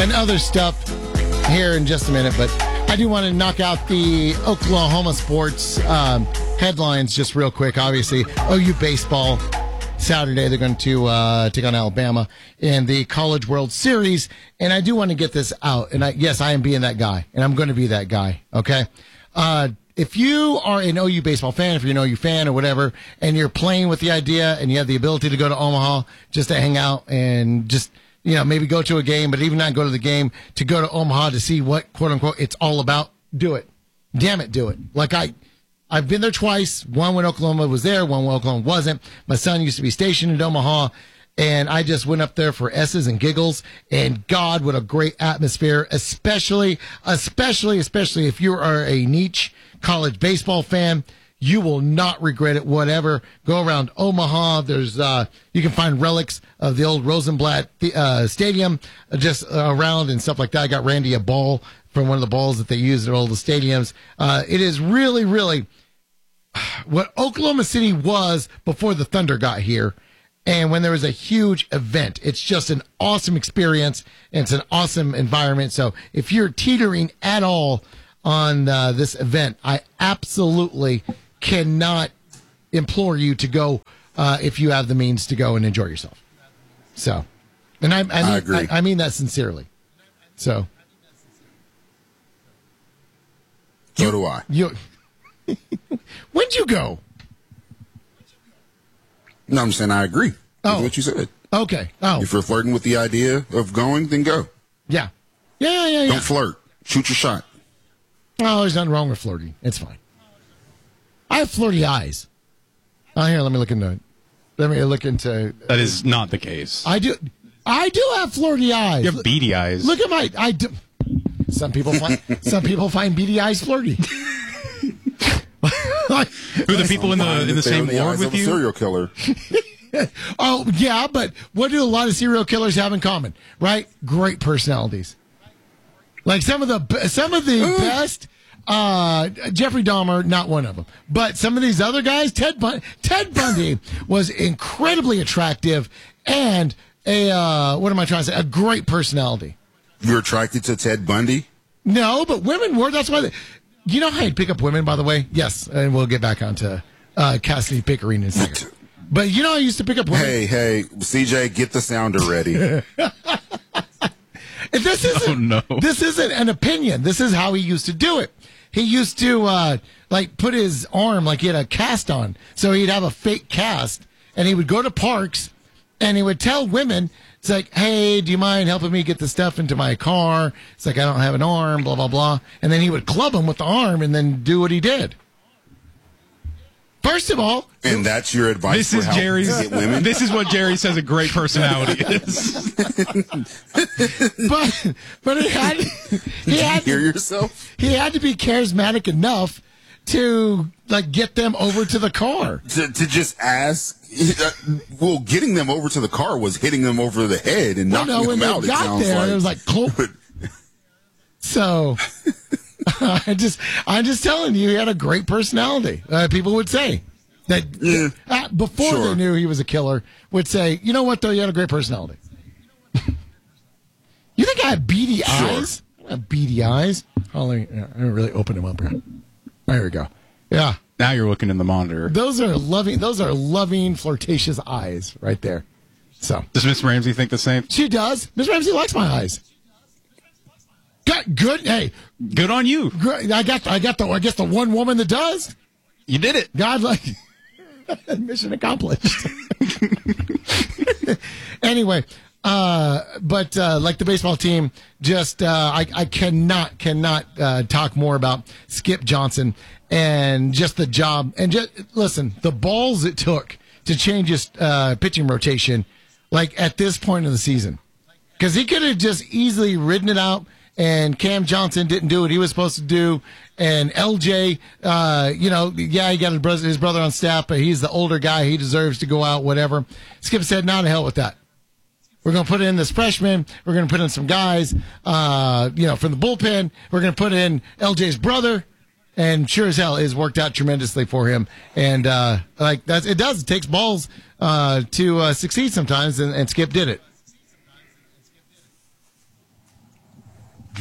and other stuff here in just a minute. But I do want to knock out the Oklahoma sports headlines just real quick. Obviously, OU baseball. Saturday, they're going to take on Alabama in the College World Series. And I do want to get this out. And yes, I am being that guy. And I'm going to be that guy. Okay? If you are an OU baseball fan, if you're an OU fan or whatever, and you're playing with the idea and you have the ability to go to Omaha just to hang out and just, maybe go to a game, but even not go to the game, to go to Omaha to see what, quote unquote, it's all about, do it. Damn it, do it. Like I've been there twice. One when Oklahoma was there, one when Oklahoma wasn't. My son used to be stationed in Omaha, and I just went up there for S's and giggles. And God, what a great atmosphere, especially if you are a niche college baseball fan. You will not regret it. Whatever. Go around Omaha. There's you can find relics of the old Rosenblatt Stadium just around and stuff like that. I got Randy a ball from one of the balls that they use at all the stadiums. It is really, really what Oklahoma City was before the Thunder got here, and when there was a huge event. It's just an awesome experience, and it's an awesome environment. So if you're teetering at all on this event, I absolutely cannot implore you to go if you have the means to go and enjoy yourself. So, and I agree. I mean that sincerely. So. So do I. When'd you go? No, I'm saying I agree with what you said. Okay. Oh. If you're flirting with the idea of going, then go. Yeah. Yeah. Don't flirt. Shoot your shot. Oh, there's nothing wrong with flirting. It's fine. I have flirty eyes. Oh, here, let me look into. That is not the case. I do have flirty eyes. You have beady eyes. Look at I do. Some people find beady eyes flirty. Who are the people in the same ward with you? Serial killer. Oh yeah, but what do a lot of serial killers have in common? Right? Great personalities. Like some of the best. Jeffrey Dahmer, not one of them, but some of these other guys. Ted Bundy was incredibly attractive and a great personality. You're attracted to Ted Bundy? No, but women were. That's why. You know how you'd pick up women, by the way? Yes, and we'll get back onto Cassidy Pickering in a second. But you know I used to pick up women. Hey, CJ, get the sounder ready. This isn't an opinion. This is how he used to do it. He used to put his arm like he had a cast on. So he'd have a fake cast, and he would go to parks, and he would tell women, it's like, hey, do you mind helping me get the stuff into my car? It's like, I don't have an arm, blah, blah, blah. And then he would club him with the arm and then do what he did. First of all, and that's your advice for how to get women? This is what Jerry says a great personality is. but he had hear yourself? He had to be charismatic enough to get them over to the car. To just ask. Well, getting them over to the car was hitting them over the head and knocking them out. When they got there, it was like clunk. So I'm just telling you, he had a great personality. People would say that before they knew he was a killer. Would say, you know what though, you had a great personality. You think I have beady eyes? I have beady eyes. I don't really open them up here. There we go. Yeah. Now you're looking in the monitor. Those are loving, flirtatious eyes right there. So does Miss Ramsey think the same? She does. Miss Ramsey likes my eyes. Good. Hey, good on you. I guess the one woman that does. You did it. God, mission accomplished. Anyway. But the baseball team, I cannot talk more about Skip Johnson and just the job. And just listen, the balls it took to change his pitching rotation, at this point of the season, because he could have just easily ridden it out. And Cam Johnson didn't do what he was supposed to do. And LJ, he got his brother on staff, but he's the older guy. He deserves to go out, whatever. Skip said, "Nah, to hell with that. We're going to put in this freshman. We're going to put in some guys, from the bullpen. We're going to put in LJ's brother." And sure as hell, it's worked out tremendously for him. And it does. It takes balls to succeed sometimes, and Skip did it.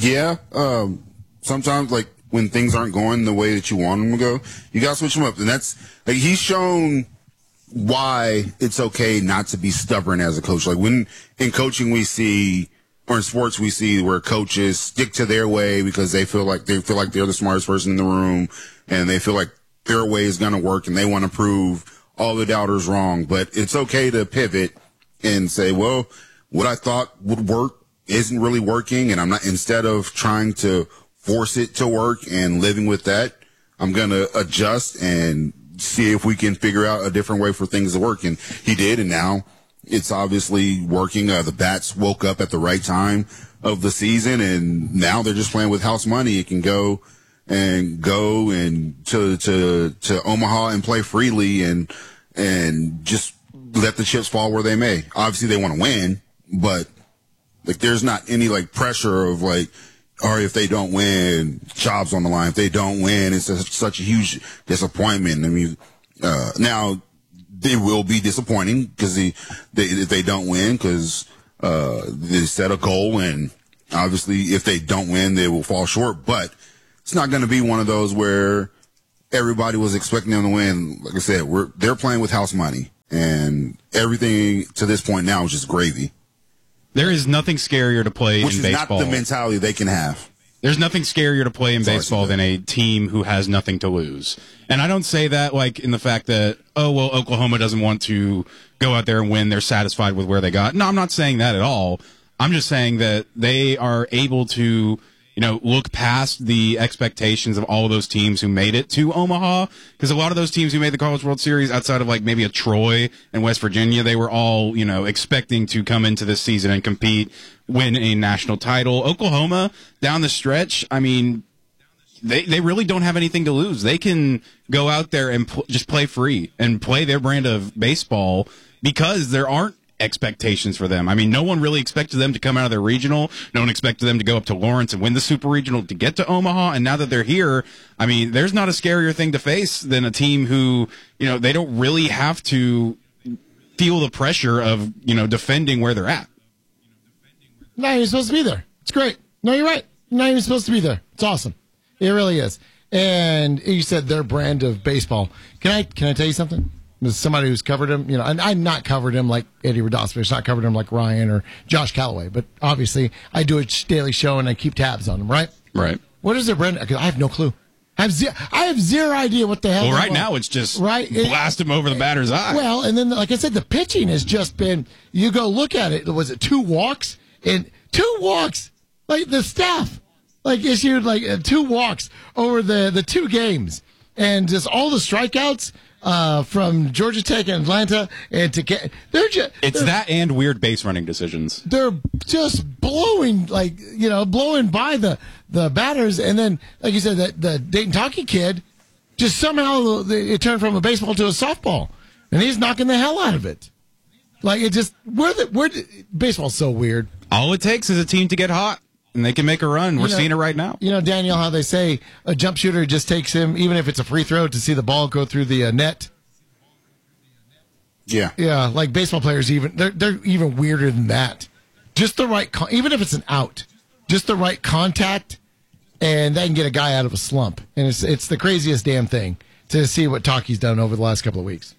Yeah. Sometimes, like, when things aren't going the way that you want them to go, you got to switch them up. And that's, like, he's shown why it's okay not to be stubborn as a coach. Like, when in coaching we see, or in sports we see where coaches stick to their way because they feel like they're the smartest person in the room and they feel like their way is going to work and they want to prove all the doubters wrong. But it's okay to pivot and say, well, what I thought would work isn't really working, and I'm not, instead of trying to force it to work and living with that, I'm going to adjust and see if we can figure out a different way for things to work. And he did, and now it's obviously working. The Bats woke up at the right time of the season, and now they're just playing with house money. It can go and to Omaha and play freely and just let the chips fall where they may. Obviously, they want to win, but like there's not any like pressure of like, or if they don't win, jobs on the line. If they don't win, it's such a huge disappointment. I mean, now they will be disappointing because if they don't win, because they set a goal, and obviously if they don't win, they will fall short. But it's not going to be one of those where everybody was expecting them to win. Like I said, they're playing with house money, and everything to this point now is just gravy. There is nothing scarier to play Which in is baseball. not the mentality they can have. There's nothing scarier to play in baseball than a team who has nothing to lose. And I don't say that like in the fact that, oh, well, Oklahoma doesn't want to go out there and win. They're satisfied with where they got. No, I'm not saying that at all. I'm just saying that they are able to, look past the expectations of all of those teams who made it to Omaha. Because a lot of those teams who made the College World Series outside of like maybe a Troy and West Virginia, they were all, expecting to come into this season and compete, win a national title. Oklahoma, down the stretch, I mean, they really don't have anything to lose. They can go out there and just play free and play their brand of baseball because there aren't expectations for them. I mean, no one really expected them to come out of their regional. No one expected them to go up to Lawrence and win the Super Regional to get to Omaha. And now that they're here, I mean, there's not a scarier thing to face than a team who, they don't really have to feel the pressure of, defending where they're at. No, you're supposed to be there. It's great. No, you're right. You're not even supposed to be there. It's awesome. It really is. And you said their brand of baseball. Can I tell you something? As somebody who's covered him, and I'm not covered him like Eddie Radosevich, not covered him like Ryan or Josh Callaway, but obviously I do a daily show and I keep tabs on them, right? Right. What is their brand? I have no clue. I have zero idea what the hell. Well, right now it's just blast him over the batter's eye. Well, and then, like I said, the pitching has just been, you go look at it, was it 2 walks? And 2 walks, like the staff, like issued like 2 walks over the 2 games. And just all the strikeouts from Georgia Tech and Atlanta, and it's that and weird base running decisions. They're just blowing by the batters, and then like you said, the Dayton Talkie kid just somehow it turned from a baseball to a softball, and he's knocking the hell out of it. Like it just baseball's so weird. All it takes is a team to get hot. And they can make a run. We're seeing it right now. Daniel, how they say a jump shooter just takes him, even if it's a free throw, to see the ball go through the net. Yeah. Yeah, like baseball players, they're even weirder than that. Just the right, even if it's an out, just the right contact, and that can get a guy out of a slump. And it's the craziest damn thing to see what Talkie's done over the last couple of weeks.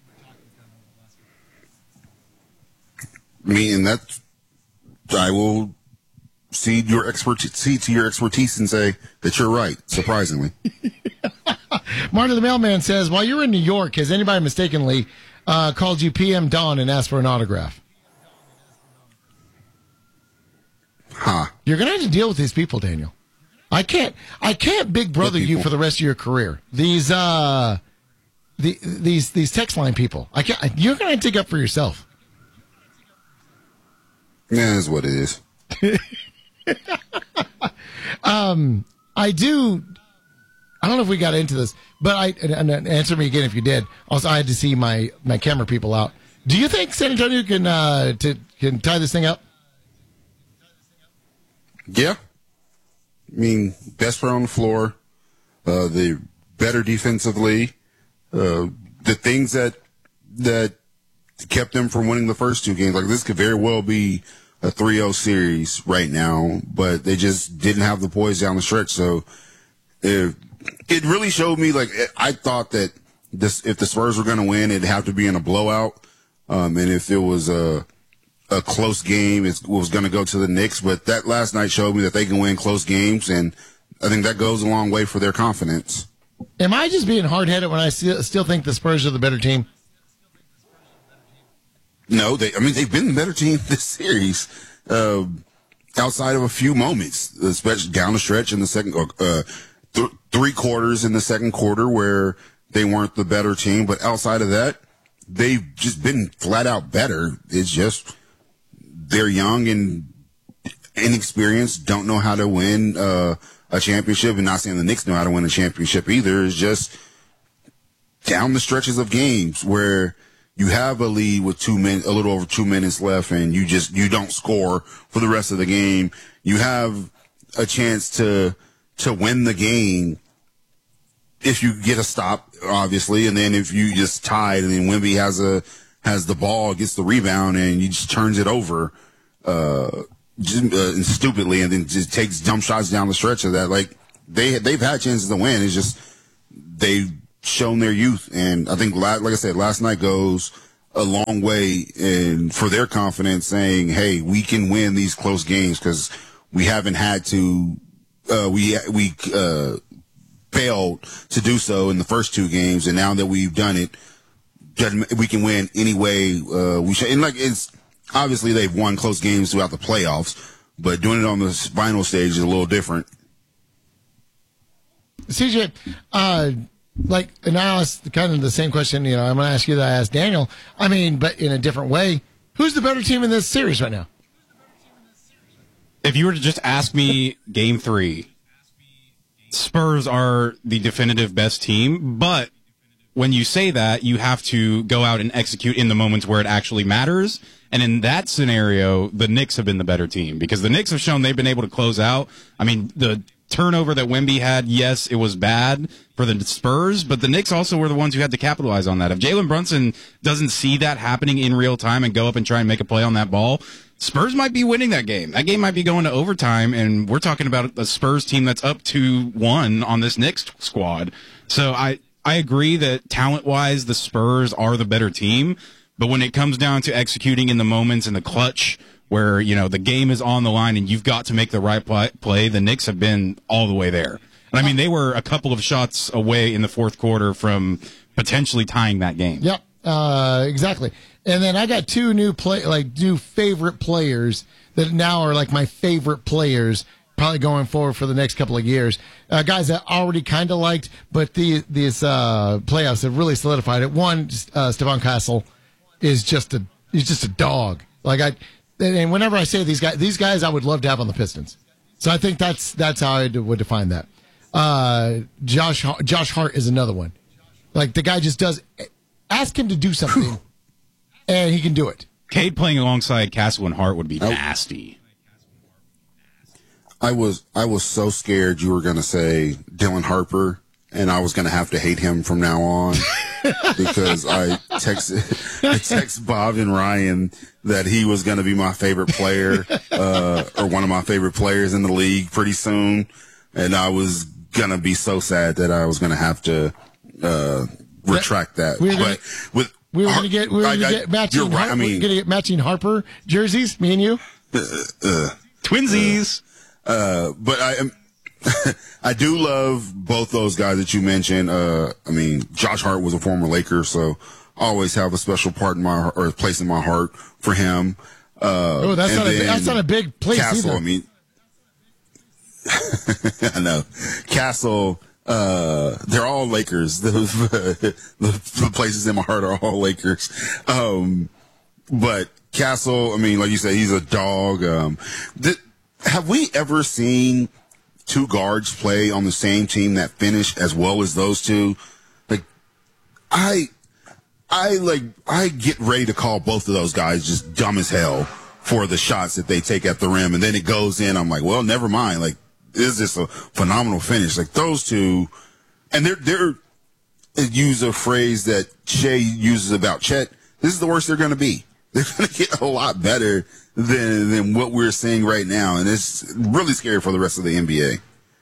I will cede to your expertise and say that you're right, surprisingly. Martin the Mailman says, while you were in New York, has anybody mistakenly called you PM Don and asked for an autograph? Huh. You're going to have to deal with these people, Daniel. I can't big brother you for the rest of your career. These text line people. You're going to take up for yourself. Yeah, that's what it is. I don't know if we got into this, but and answer me again if you did. Also, I had to see my camera people out. Do you think San Antonio can tie this thing up? Yeah. I mean, best player on the floor, the better defensively, the things that kept them from winning the first 2 games. Like this could very well be a 3-0 series right now, but they just didn't have the poise down the stretch. So it really showed me, like, I thought that if the Spurs were going to win, it'd have to be in a blowout. And if it was a close game, it was going to go to the Knicks. But that last night showed me that they can win close games, and I think that goes a long way for their confidence. Am I just being hard-headed when I still think the Spurs are the better team? No, they've been the better team this series, outside of a few moments, especially down the stretch in the second, 3 quarters in the second quarter where they weren't the better team. But outside of that, they've just been flat out better. It's just they're young and inexperienced, don't know how to win a championship, and not saying the Knicks know how to win a championship either. It's just down the stretches of games where you have a lead with a little over 2 minutes left, and you don't score for the rest of the game. You have a chance to win the game if you get a stop, obviously, and then if you just tied, and then Wemby has the ball, gets the rebound, and he just turns it over stupidly, and then just takes jump shots down the stretch of that. Like they've had chances to win. It's just they've shown their youth, and I think, like I said, last night goes a long way for their confidence, saying, "Hey, we can win these close games because we haven't had to. We failed to do so in the first 2 games, and now that we've done it, we can win any way we should." And like, it's obviously they've won close games throughout the playoffs, but doing it on the final stage is a little different. CJ, and I asked kind of the same question, I'm going to ask you that I asked Daniel. I mean, but in a different way. Who's the better team in this series right now? If you were to just ask me Game 3, Spurs are the definitive best team, but when you say that, you have to go out and execute in the moments where it actually matters. And in that scenario, the Knicks have been the better team because the Knicks have shown they've been able to close out. I mean, the turnover that Wemby had, yes, it was bad for the Spurs, but the Knicks also were the ones who had to capitalize on that. If Jalen Brunson doesn't see that happening in real time and go up and try and make a play on that ball, Spurs might be winning that game. That game might be going to overtime, and we're talking about a Spurs team that's up 2-1 on this Knicks squad. So I agree that talent-wise, the Spurs are the better team, but when it comes down to executing in the moments in the clutch where, the game is on the line and you've got to make the right play, the Knicks have been all the way there. And I mean, they were a couple of shots away in the fourth quarter from potentially tying that game. Yep, exactly. And then I got 2 new favorite players that now are like my favorite players probably going forward for the next couple of years. Guys that I already kind of liked, but these playoffs have really solidified it. One, Stephon Castle is just a dog. And whenever I say these guys I would love to have on the Pistons. So I think that's how I would define that. Josh Hart is another one. Like, the guy just does. Ask him to do something, and he can do it. Cade playing alongside Castle and Hart would be nasty. I was so scared you were going to say Dylan Harper, and I was going to have to hate him from now on because I text Bob and Ryan that he was going to be my favorite player or one of my favorite players in the league pretty soon, and I was going to be so sad that I was going to have to retract that. We were going to get matching. Right, we're going to get matching Harper jerseys. Me and you, twinsies. But I do love both those guys that you mentioned. Josh Hart was a former Laker, so I always have a special part in my or place in my heart for him. That's not a big place Castle, either. I know Castle. They're all Lakers. The places in my heart are all Lakers. But Castle, like you said, he's a dog. Have we ever seen 2 guards play on the same team that finish as well as those two? I get ready to call both of those guys just dumb as hell for the shots that they take at the rim, and then it goes in. I'm like, well, never mind. This is just a phenomenal finish. Those two, and they're use a phrase that Shea uses about Chet. This is the worst they're going to be. They're going to get a lot better than what we're seeing right now. And it's really scary for the rest of the NBA.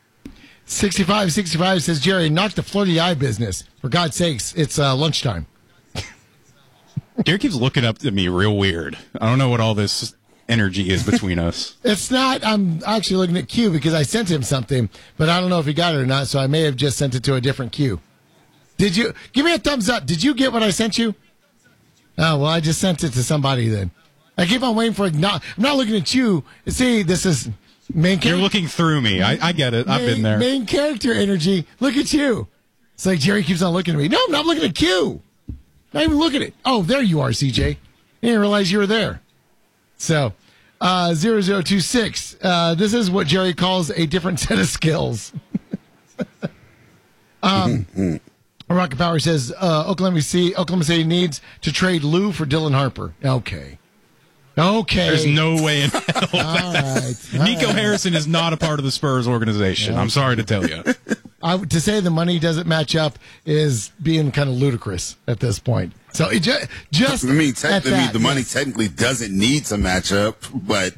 65 says, Jerry, knock the Flirty Eye business. For God's sakes, it's lunchtime. Jerry keeps looking up at me real weird. I don't know what all this energy is between us. It's not. I'm actually looking at Q because I sent him something, but I don't know if he got it or not, so I may have just sent it to a different Q. Did you? Give me a thumbs up. Did you get what I sent you? Oh, well, I just sent it to somebody then. I keep on waiting for it. I'm not looking at you. See, this is main character. You're looking through me. I get it. I've been there. Main character energy. Look at you. It's like Jerry keeps on looking at me. No, I'm not looking at Q. Not even look at it. Oh, there you are, CJ. I didn't realize you were there. So, 0026. This is what Jerry calls a different set of skills. Rocket Power says Oklahoma City needs to trade Lou for Dylan Harper. Okay. There's no way in hell. All right. Nico Harrison is not a part of the Spurs organization. I'm sorry to tell you. To say the money doesn't match up is being kind of ludicrous at this point. So it just the money technically doesn't need to match up, but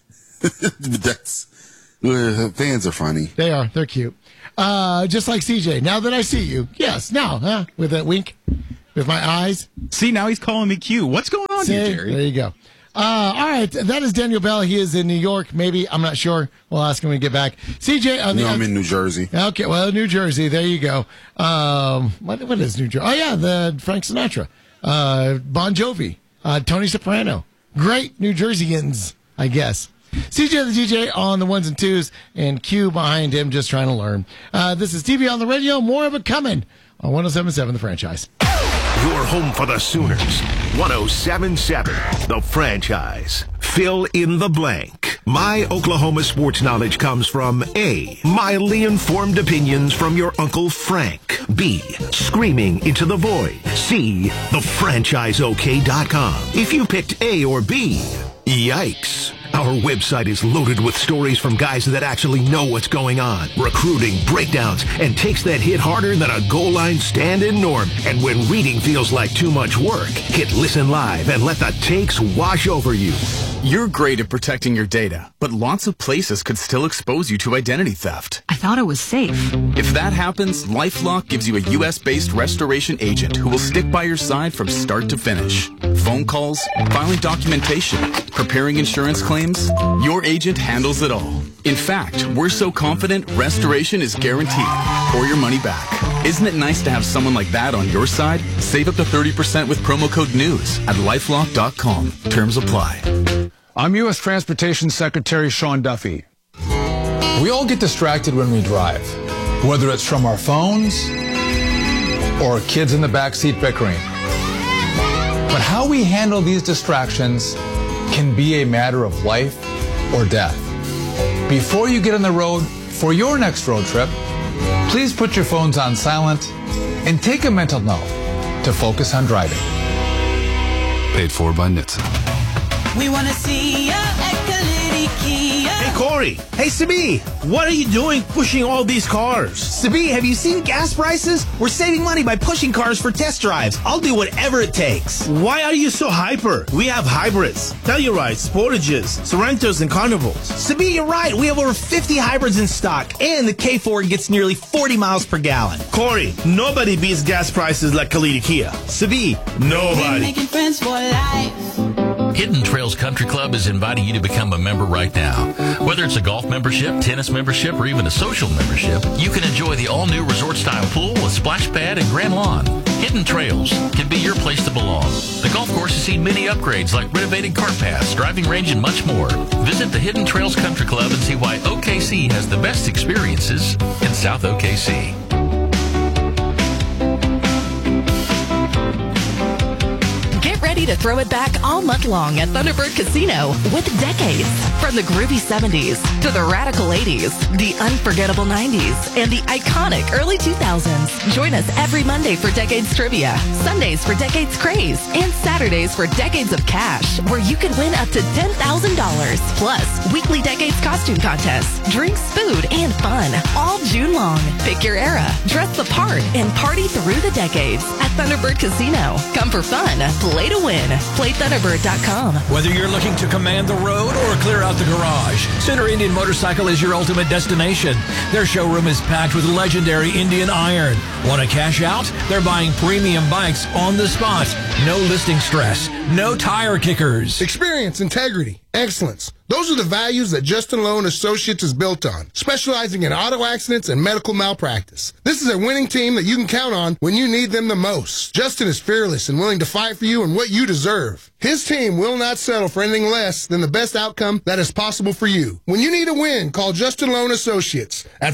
that's fans are funny. They are. They're cute. Just like CJ. Now that I see you, yes. Now, with that wink, with my eyes. See, now he's calling me Q. What's going on here, Jerry? There you go. All right, that is Daniel Bell. He is in New York, maybe. I'm not sure. We'll ask him when we get back. CJ. I'm in New Jersey. Okay, well, New Jersey. There you go. What is New Jersey? Oh, yeah, the Frank Sinatra. Bon Jovi. Tony Soprano. Great New Jerseyans, I guess. CJ the DJ on the ones and twos, and Q behind him just trying to learn. This is TV on the radio. More of it coming on 107.7 The Franchise. Your home for the Sooners. 107.7 The Franchise. Fill in the blank. My Oklahoma sports knowledge comes from A, mildly informed opinions from your Uncle Frank. B, screaming into the void. C, thefranchiseok.com. If you picked A or B, yikes. Our website is loaded with stories from guys that actually know what's going on. Recruiting, breakdowns, and takes that hit harder than a goal line stand-in norm. And when reading feels like too much work, hit Listen Live and let the takes wash over you. You're great at protecting your data, but lots of places could still expose you to identity theft. I thought it was safe. If that happens, LifeLock gives you a U.S.-based restoration agent who will stick by your side from start to finish. Phone calls, filing documentation, preparing insurance claims, your agent handles it all. In fact, we're so confident restoration is guaranteed or your money back. Isn't it nice to have someone like that on your side? Save up to 30% with promo code NEWS at LifeLock.com. Terms apply. I'm U.S. Transportation Secretary Sean Duffy. We all get distracted when we drive, whether it's from our phones or kids in the backseat bickering. But how we handle these distractions can be a matter of life or death. Before you get on the road for your next road trip, please put your phones on silent and take a mental note to focus on driving. Paid for by NHTSA. We want to see ya at Kalidi Kia. Hey, Corey. Hey, Sabi. What are you doing pushing all these cars? Sabi, have you seen gas prices? We're saving money by pushing cars for test drives. I'll do whatever it takes. Why are you so hyper? We have hybrids, Tellurides, Sportages, Sorrentos, and Carnivals. Sabi, you're right. We have over 50 hybrids in stock, and the K4 gets nearly 40 miles per gallon. Corey, nobody beats gas prices like Kalidi Kia. Sabi, nobody. Making friends for life. Hidden Trails Country Club is inviting you to become a member right now. Whether it's a golf membership, tennis membership, or even a social membership, you can enjoy the all-new resort-style pool with splash pad and grand lawn. Hidden Trails can be your place to belong. The golf course has seen many upgrades like renovated cart paths, driving range, and much more. Visit the Hidden Trails Country Club and see why OKC has the best experiences in South OKC. Ready to throw it back all month long at Thunderbird Casino with decades. From the groovy 70s to the radical 80s, the unforgettable 90s, and the iconic early 2000s. Join us every Monday for Decades Trivia, Sundays for Decades Craze, and Saturdays for Decades of Cash, where you can win up to $10,000. Plus, weekly Decades costume contests, drinks, food, and fun, all June long. Pick your era, dress the part, and party through the decades at Thunderbird Casino. Come for fun, play to win. win. Play Thunderbird.com. Whether you're looking to command the road or clear out the garage, Center Indian Motorcycle is your ultimate destination. Their showroom is packed with legendary Indian iron. Want to cash out? They're buying premium bikes on the spot. No listing stress. No tire kickers. Experience, integrity, excellence. Those are the values that Justin Lowe and Associates is built on, specializing in auto accidents and medical malpractice. This is a winning team that you can count on when you need them the most. Justin is fearless and willing to fight for you and what you deserve. His team will not settle for anything less than the best outcome that is possible for you. When you need a win, call Justin Lowe and Associates at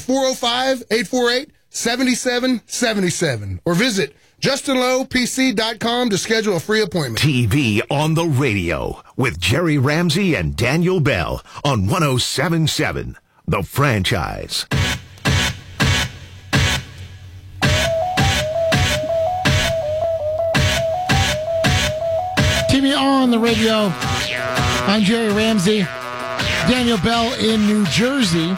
405-848-7777 or visit JustinLowePC.com to schedule a free appointment. TV on the radio with Jerry Ramsey and Daniel Bell on 107.7, The Franchise. TV on the radio. I'm Jerry Ramsey. Daniel Bell in New Jersey.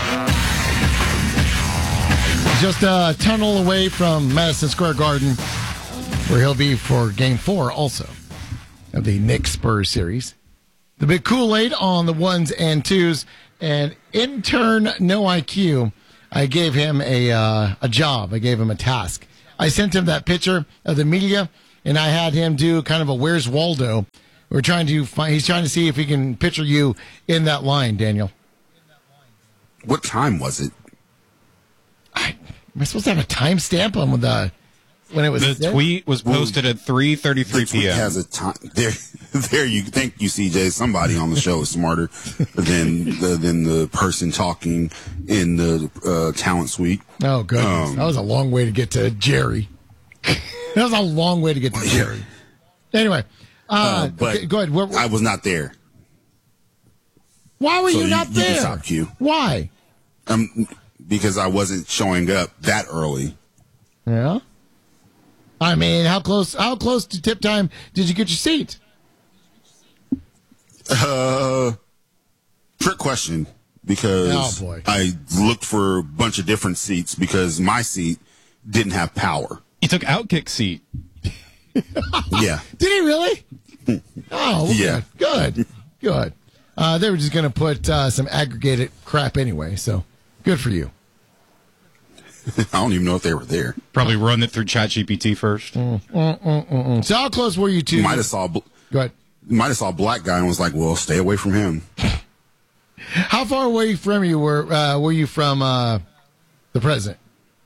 Just a tunnel away from Madison Square Garden, where he'll be for Game 4 also of the Knicks Spurs series. The big Kool-Aid on the ones and twos, and intern No IQ. I gave him a job. I gave him a task. I sent him that picture of the media, and I had him do kind of a Where's Waldo. He's trying to see if he can picture you in that line, Daniel. What time was it? Am I supposed to have a timestamp on when it was? The tweet was posted at 3:33 p.m. Has a time there. There you thank you, CJ. Somebody on the show is smarter than the person talking in the talent suite. Oh, goodness, that was a long way to get to Jerry. That was a long way to get to Jerry. Anyway, but okay, go ahead. I was not there. Why were you not there? You can stop, Q. Why? Because I wasn't showing up that early. Yeah. I mean, how close to tip time did you get your seat? Trick question. Because I looked for a bunch of different seats because my seat didn't have power. You took Outkick's seat. Yeah. Did he really? Oh, okay. Yeah. Good. They were just going to put some aggregated crap anyway, so good for you. I don't even know if they were there. Probably run it through ChatGPT first. So how close were you to? Might have saw. Go ahead. Might have saw a black guy and was like, "Well, stay away from him." How far away from you were you from the president?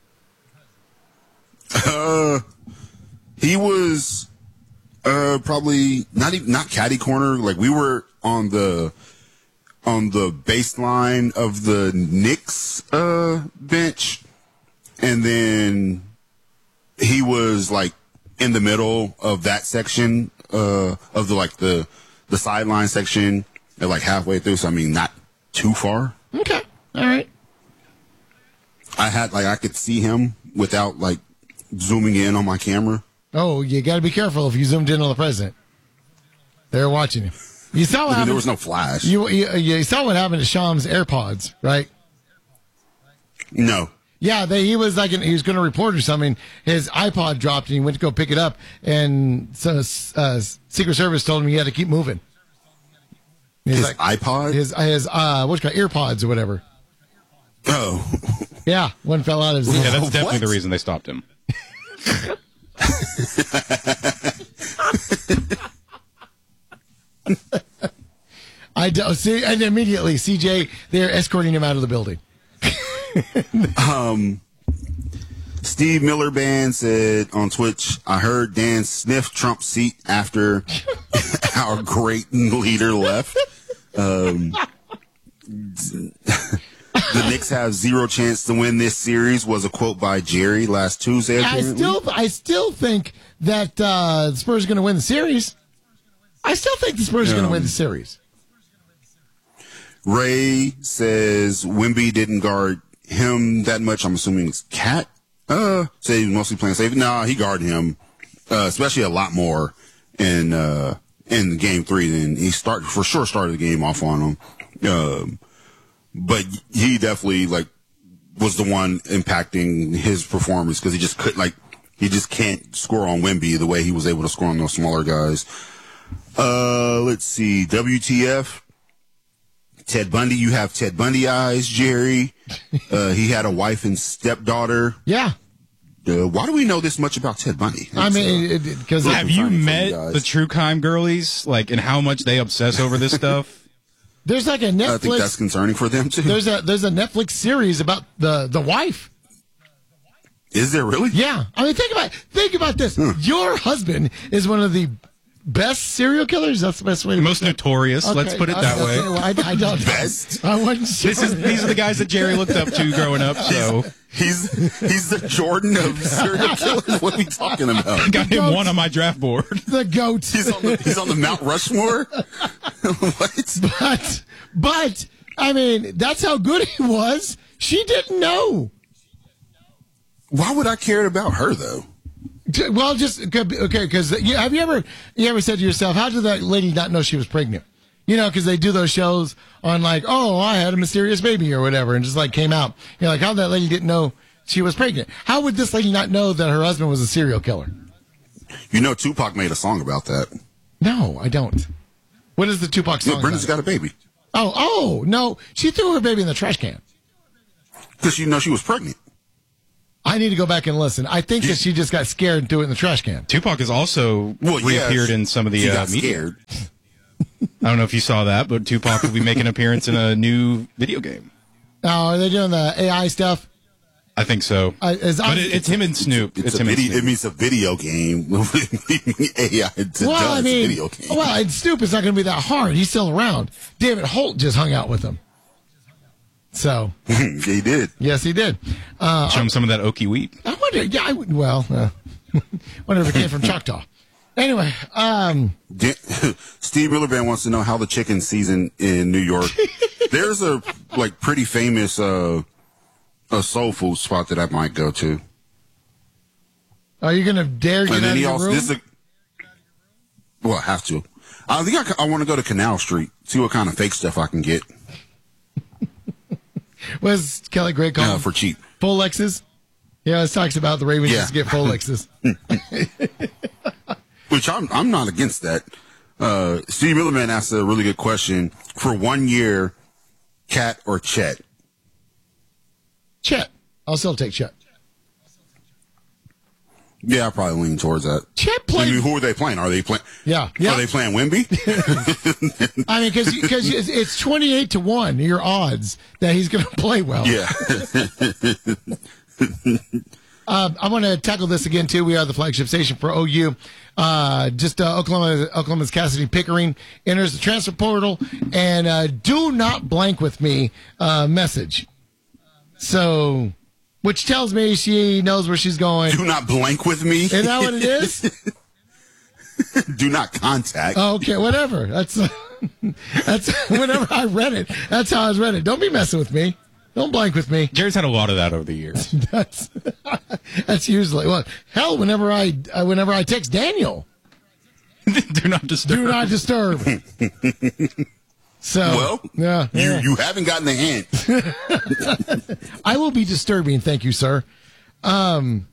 He was probably not catty corner. Like we were on the baseline of the Knicks bench, and then he was like in the middle of that section of the sideline section, at like halfway through. So I mean, not too far. Okay, all right. I could see him without like zooming in on my camera. Oh, you got to be careful if you zoomed in on the president. They're watching him. You saw what happened. There was no flash. You saw what happened to Sham's AirPods, right? No. Yeah, he was he was going to report or something. His iPod dropped, and he went to go pick it up, and so Secret Service told him he had to keep moving. His iPod? His what's it called, AirPods or whatever. Oh. Yeah, one fell out of his. Yeah, that's definitely the reason they stopped him. I don't see, and immediately CJ, they're escorting him out of the building. Steve Miller Band said on Twitch, I heard Dan sniff Trump's seat after our great leader left. The Knicks have zero chance to win this series was a quote by Jerry last Tuesday. I still think that the Spurs are going to win the series. I still think the Spurs are going to win the series. Ray says Wemby didn't guard him that much. I'm assuming it's Cat. Say he was mostly playing safe. No, he guarded him, especially a lot more in game 3 than he started the game off on him. But he definitely was the one impacting his performance because he just couldn't He just can't score on Wemby the way he was able to score on those smaller guys. Let's see. WTF. Ted Bundy. You have Ted Bundy eyes, Jerry. He had a wife and stepdaughter. Yeah. Why do we know this much about Ted Bundy? I mean, because have you met the True Crime girlies? Like, and how much they obsess over this stuff? There's like a Netflix. I think that's concerning for them too. There's a Netflix series about the wife. Is there really? Yeah. I mean, think about this. Your husband is one of the best serial killers. That's the best way to most notorious. Okay. Let's put it that way. I don't best. I wasn't sure. These are the guys that Jerry looked up to growing up. So he's the Jordan of serial killers. What are we talking about? Got him one on my draft board. The GOAT. He's on the Mount Rushmore. What? But I mean, that's how good he was. She didn't know. Why would I care about her though? Well, just okay. Because have you ever said to yourself, how did that lady not know she was pregnant? You know, because they do those shows on like, oh, I had a mysterious baby or whatever, and just like came out. You're like, how that lady didn't know she was pregnant? How would this lady not know that her husband was a serial killer? You know, Tupac made a song about that. No, I don't. What is the Tupac song? No, Brenda's got a baby. Oh no, she threw her baby in the trash can because you know she was pregnant. I need to go back and listen. I think that she just got scared and threw it in the trash can. Tupac has also reappeared in some of the media. Scared. I don't know if you saw that, but Tupac will be making an appearance in a new video game. Oh, are they doing the AI stuff? I think so. But it's him and Snoop. It means a video game. AI video game. Well, and Snoop is not going to be that hard. He's still around. David Holt just hung out with him. So he did. Yes, he did. Show him some of that Okie wheat. I wonder. Yeah, wonder if it came from Choctaw. Anyway, Steve Miller wants to know how the chicken season in New York. There's a pretty famous a soul food spot that I might go to. Are you going to dare get out of your room? Well, I have to. I think I want to go to Canal Street, see what kind of fake stuff I can get. Was Kelly Gray calling for cheap full Lexus? Yeah, it talks about the Ravens just get full Lexus. Which I'm not against that. Steve Millerman asked a really good question. For 1 year, Cat or Chet? Chet. I'll still take Chet. Yeah, I probably lean towards that. Chet played. I mean, who are they playing? Are they playing? Yeah. Are they playing Wemby? I mean, because it's 28-1 your odds that he's going to play well. Yeah. I want to tackle this again too. We are the flagship station for OU. Oklahoma's Cassidy Pickering enters the transfer portal, and do not blank with me message. So. Which tells me she knows where she's going. Do not blank with me. Isn't that what it is? Do not contact. Oh, okay, whatever. That's whenever I read it. That's how I read it. Don't be messing with me. Don't blank with me. Jerry's had a lot of that over the years. That's usually whenever I text Daniel. Do not disturb. Do not disturb. So, you haven't gotten the hint. I will be disturbing, thank you, sir. Okay.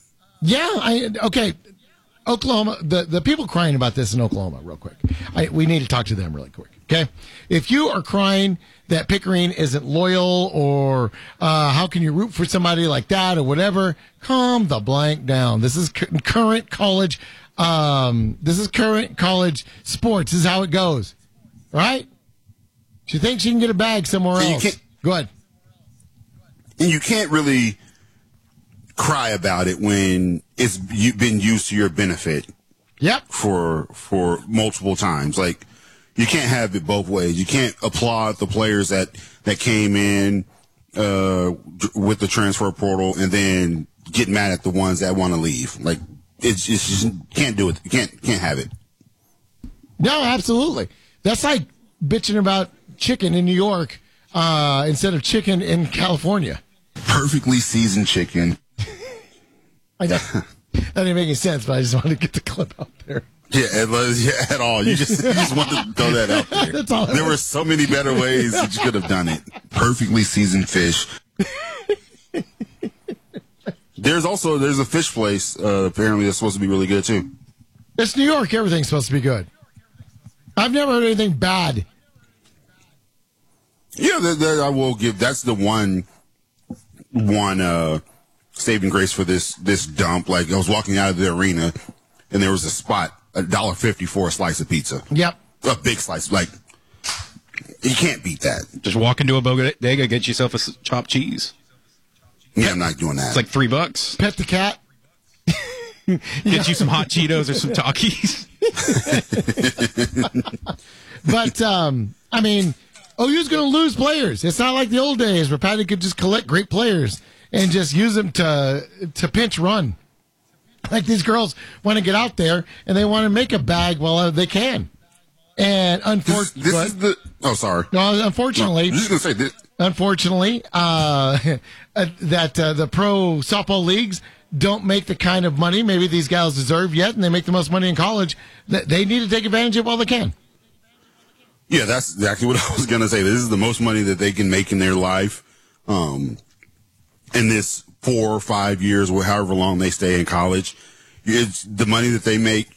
Oklahoma, the people crying about this in Oklahoma, real quick. We need to talk to them really quick, okay? If you are crying that Pickering isn't loyal or how can you root for somebody like that or whatever, calm the blank down. This is current college sports. This is how it goes, right? She thinks she can get a bag somewhere else. Go ahead. And you can't really cry about it when you've been used to your benefit. Yep. For multiple times. Like, you can't have it both ways. You can't applaud the players that came in with the transfer portal and then get mad at the ones that want to leave. Like, it's just can't do it. You can't have it. No, absolutely. That's like bitching about chicken in New York instead of chicken in California. Perfectly seasoned chicken. I know. That didn't make any sense, but I just wanted to get the clip out there. Yeah, at all. You just wanted to throw that out there. That's all. There were so many better ways that you could have done it. Perfectly seasoned fish. There's a fish place, apparently that's supposed to be really good too. It's New York. Everything's supposed to be good. I've never heard anything bad. Yeah, I will give. That's the one saving grace for this dump. Like, I was walking out of the arena, and there was a spot, $1.50 for a slice of pizza. Yep, a big slice. Like, you can't beat that. Just walk into a bodega, get yourself a chopped cheese. Yeah, I'm not doing that. It's like $3. Pet the cat. Get you some hot Cheetos or some Takis. But I mean, OU's going to lose players. It's not like the old days where Patty could just collect great players and just use them to pinch run. Like, these girls want to get out there and they want to make a bag while they can. And unfortunately, this is the. Oh, sorry. No, unfortunately, I'm just gonna say this. Unfortunately, that the pro softball leagues don't make the kind of money maybe these guys deserve yet, and they make the most money in college. They need to take advantage of it while they can. Yeah, that's exactly what I was going to say. This is the most money that they can make in their life. In this 4 or 5 years, or however long they stay in college, it's the money that they make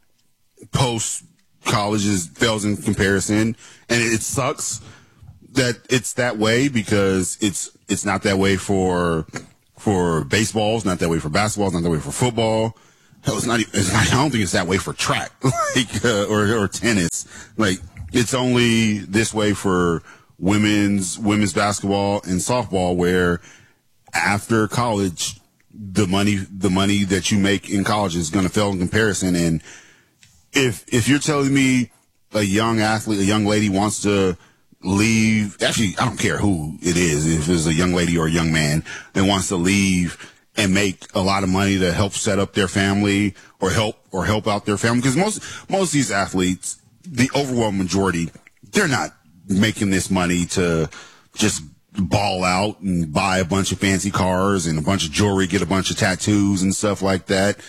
post college fails in comparison, and it sucks that it's that way, because it's not that way for baseball, it's not that way for basketball, it's not that way for football. Hell, I don't think it's that way for track, or tennis. Like, it's only this way for women's basketball and softball, where after college, the money that you make in college is going to fail in comparison. And if you're telling me a young athlete, a young lady wants to leave, actually, I don't care who it is, if it's a young lady or a young man that wants to leave and make a lot of money to help set up their family or help out their family, because most of these athletes, the overwhelming majority, they're not making this money to just ball out and buy a bunch of fancy cars and a bunch of jewelry, get a bunch of tattoos and stuff like that,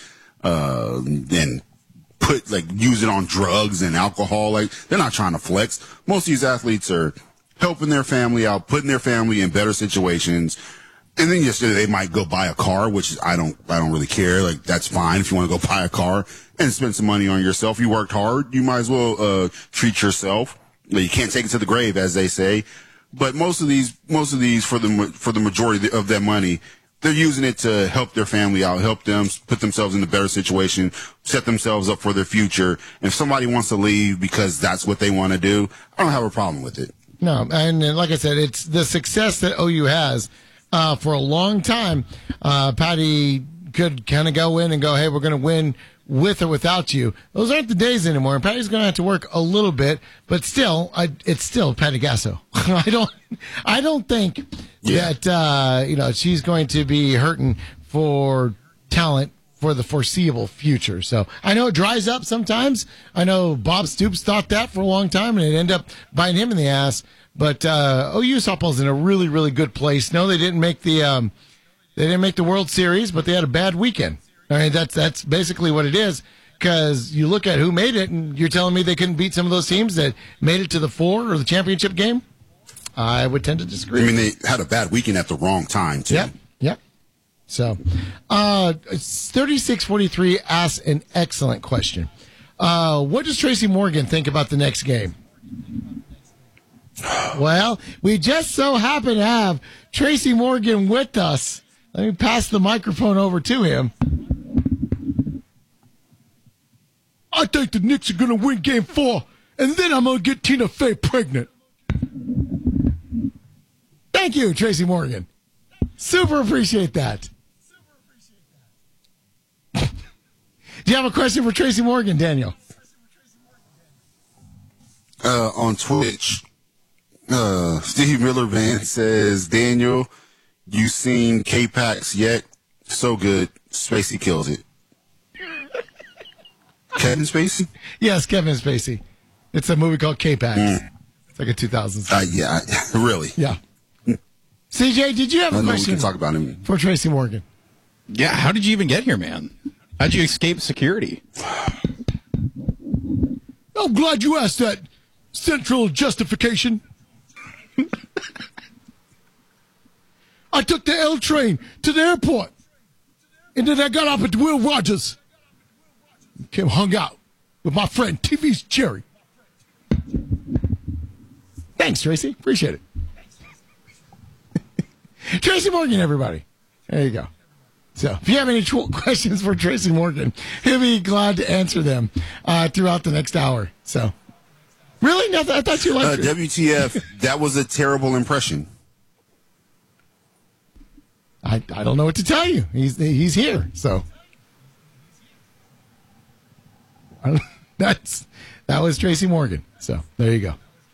and use it on drugs and alcohol. Like, they're not trying to flex. Most of these athletes are helping their family out, putting their family in better situations. And then yesterday they might go buy a car, which I don't really care. Like, that's fine if you want to go buy a car and spend some money on yourself. You worked hard, you might as well treat yourself. You can't take it to the grave, as they say. But most of these for the majority of that money, they're using it to help their family out, help them put themselves in a better situation, set themselves up for their future. And if somebody wants to leave because that's what they want to do, I don't have a problem with it. No, and like I said, it's the success that OU has for a long time. Patty could kind of go in and go, hey, we're going to win with or without you. Those aren't the days anymore. And Patty's going to have to work a little bit, but still, it's still Patty Gasso. I don't think that she's going to be hurting for talent for the foreseeable future. So I know it dries up sometimes. I know Bob Stoops thought that for a long time, and it ended up biting him in the ass. But OU softball's in a really, really good place. No, they didn't make the World Series, but they had a bad weekend. I mean, that's basically what it is, because you look at who made it, and you're telling me they couldn't beat some of those teams that made it to the 4 or the championship game? I would tend to disagree. I mean, they had a bad weekend at the wrong time, too. Yeah. So, 3643 asks an excellent question. What does Tracy Morgan think about the next game? Well, we just so happen to have Tracy Morgan with us. Let me pass the microphone over to him. I think the Knicks are going to win Game 4, and then I'm going to get Tina Fey pregnant. Thank you, Tracy Morgan. Super appreciate that. Do you have a question for Tracy Morgan, Daniel? On Twitch, Steve Miller Band says, Daniel, you seen K-Pax yet? So good. Spacey kills it. Kevin Spacey? Yes, Kevin Spacey. It's a movie called K-Pax. It's like a 2000s. Yeah, really. Yeah. CJ, did you have a question we can talk about him for Tracy Morgan? Yeah, how did you even get here, man? How'd you escape security? I'm glad you asked that. Central justification. I took the L train to the airport. And then I got up at Will Rogers. Came hung out with my friend TV's Jerry. Thanks, Tracy. Appreciate it. Tracy Morgan, everybody. There you go. So if you have any questions for Tracy Morgan, he'll be glad to answer them throughout the next hour. So, really? Nothing? I thought you liked it. WTF, that was a terrible impression. I don't know what to tell you. He's here, so. That was Tracy Morgan. So, there you go.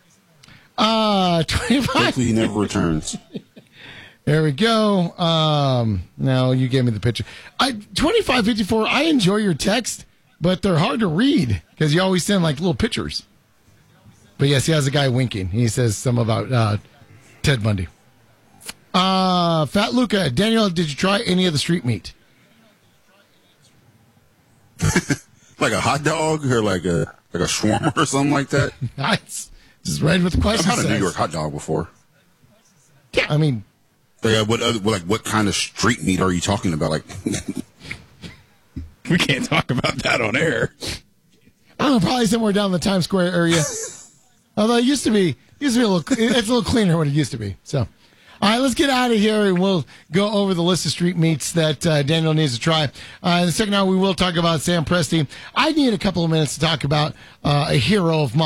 25. Hopefully he never returns. There we go. Now you gave me the picture. 2554, I enjoy your text, but they're hard to read because you always send like little pictures. But yes, he has a guy winking. He says something about Ted Bundy. Fat Luca, Daniel, did you try any of the street meat? Like a hot dog or like a shawarma or something like that? Nice. Just read what the question I've had says. a New York hot dog before. Yeah, I mean, what kind of street meat are you talking about? Like, we can't talk about that on air. I don't know, probably somewhere down the Times Square area. Although it used to be a little, it's a little cleaner what it used to be. So, all right, let's get out of here and we'll go over the list of street meats that Daniel needs to try. In the second hour, we will talk about Sam Presti. I need a couple of minutes to talk about a hero of mine.